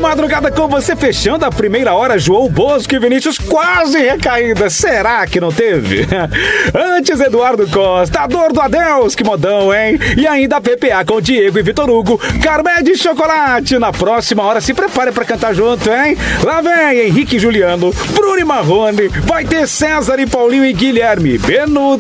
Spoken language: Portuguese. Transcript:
madrugada com você, fechando a primeira hora, João Bosco e Vinícius quase recaída. Será que não teve? Antes, Eduardo Costa, a dor do Adeus, que modão, hein? E ainda a PPA com Diego e Vitor Hugo, Carmé de Chocolate. Na próxima hora, se prepare pra cantar junto, hein? Lá vem Henrique e Juliano, Bruno e Marrone, vai ter César e Paulinho e Guilherme Benuto.